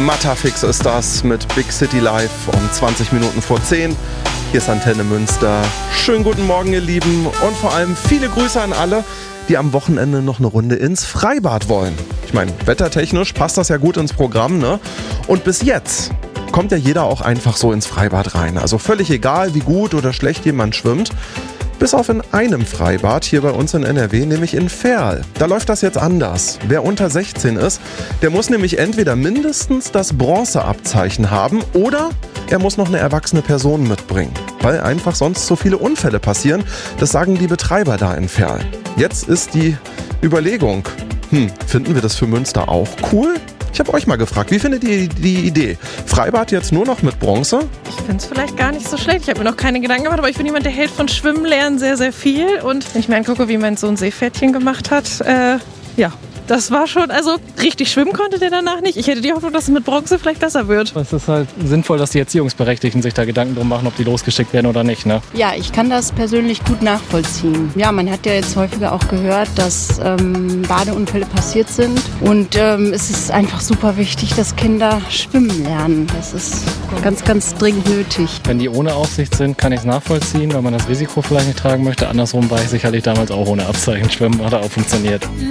Matterfix ist das mit Big City Live um 20 Minuten vor 10. Hier ist Antenne Münster. Schönen guten Morgen, ihr Lieben. Und vor allem viele Grüße an alle, die am Wochenende noch eine Runde ins Freibad wollen. Ich meine, wettertechnisch passt das ja gut ins Programm, ne? Und bis jetzt kommt ja jeder auch einfach so ins Freibad rein. Also völlig egal, wie gut oder schlecht jemand schwimmt. Bis auf in einem Freibad hier bei uns in NRW, nämlich in Verl. Da läuft das jetzt anders. Wer unter 16 ist, der muss nämlich entweder mindestens das Bronzeabzeichen haben oder er muss noch eine erwachsene Person mitbringen. Weil einfach sonst so viele Unfälle passieren. Das sagen die Betreiber da in Verl. Jetzt ist die Überlegung, finden wir das für Münster auch cool? Ich habe euch mal gefragt, wie findet ihr die Idee? Freibad jetzt nur noch mit Bronze? Ich finde es vielleicht gar nicht so schlecht. Ich habe mir noch keine Gedanken gemacht, aber ich bin jemand, der hält von Schwimmen lernen sehr, sehr viel. Und wenn ich mir angucke, wie mein Sohn Seepferdchen gemacht hat, das war schon, also richtig schwimmen konnte der danach nicht. Ich hätte die Hoffnung, dass es mit Bronze vielleicht besser wird. Es ist halt sinnvoll, dass die Erziehungsberechtigten sich da Gedanken drum machen, ob die losgeschickt werden oder nicht, ne? Ja, ich kann das persönlich gut nachvollziehen. Ja, man hat ja jetzt häufiger auch gehört, dass Badeunfälle passiert sind. Und es ist einfach super wichtig, dass Kinder schwimmen lernen. Das ist ganz, ganz dringend nötig. Wenn die ohne Aufsicht sind, kann ich es nachvollziehen, weil man das Risiko vielleicht nicht tragen möchte. Andersrum war ich sicherlich damals auch ohne Abzeichen schwimmen, hat auch funktioniert.